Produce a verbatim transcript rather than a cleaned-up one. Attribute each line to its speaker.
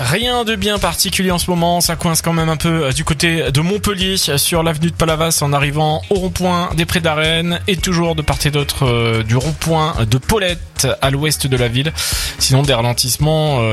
Speaker 1: Rien de bien particulier en ce moment, ça coince quand même un peu du côté de Montpellier sur l'avenue de Palavas en arrivant au rond-point des Prés d'Arène et toujours de part et d'autre euh, du rond-point de Paulette à l'ouest de la ville. Sinon des ralentissements euh,